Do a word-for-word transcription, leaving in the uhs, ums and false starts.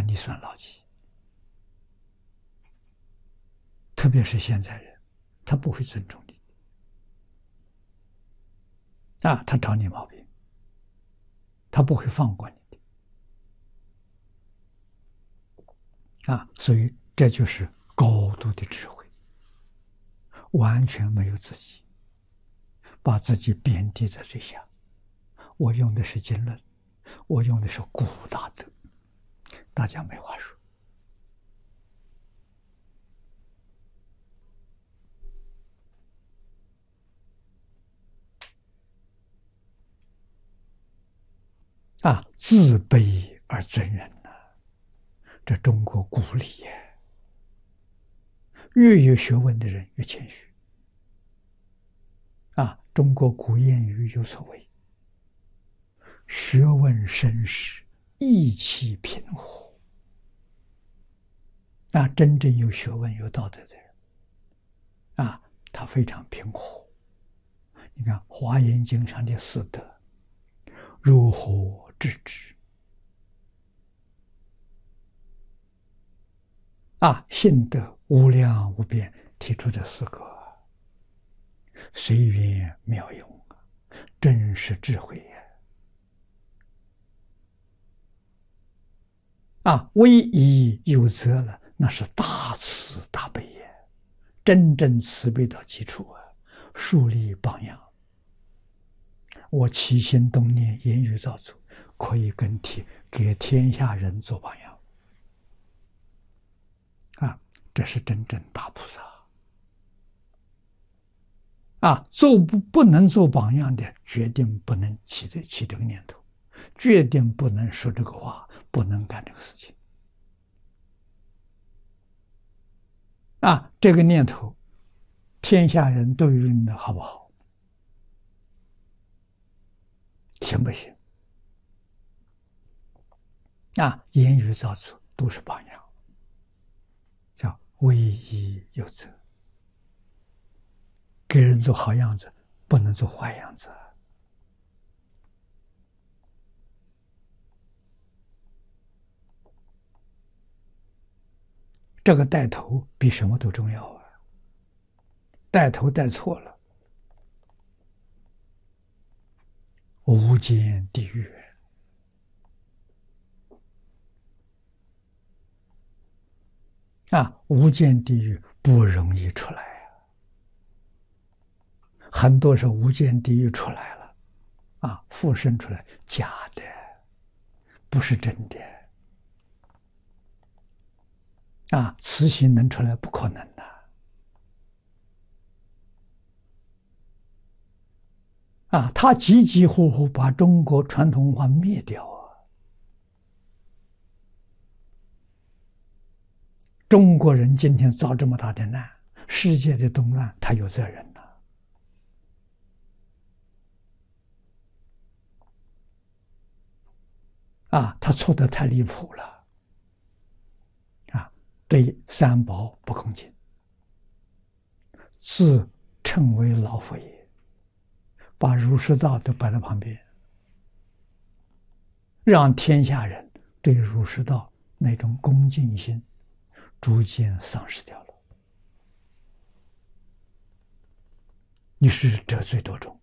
那你算老几？特别是现在人，他不会尊重你啊，他找你毛病，他不会放过你的啊，所以这就是高度的智慧，完全没有自己，把自己贬低在最下。我用的是经论，我用的是古大德，大家没话说。啊，自卑而尊人呐、啊，这中国古礼耶。越有学问的人越谦虚。啊，中国古谚语有所谓：学问深时，意气平和。啊，真正有学问、有道德的人，啊，他非常平和。你看《华严经》上的四德，如何治之？啊，信德无量无边提出这四个，随缘妙用，真是智慧呀！啊，唯一有责了，那是大慈大悲呀，真正慈悲到基础啊，树立榜样。我起心动念、言语造作，可以跟天给天下人做榜样。啊，这是真正大菩萨。啊，做不不能做榜样的，决定不能起这起这个念头，决定不能说这个话，不能干这个事情。啊，这个念头，天下人都认的好不好？行不行？啊，言语造作都是榜样，叫唯一有责。给人做好样子，不能做坏样子。这个带头比什么都重要啊！带头带错了，无间地狱。啊，无间地狱不容易出来啊！很多是无间地狱出来了，啊，附身出来，假的，不是真的。啊，慈心能出来不可能的。啊，他急急呼呼把中国传统文化灭掉啊！中国人今天遭这么大的难，世界的动乱，他有责任呐。啊，他错得太离谱了。对三宝不恭敬，自称为老佛爷，把儒释道都摆在旁边，让天下人对儒释道那种恭敬心逐渐丧失掉了。你是得罪多重？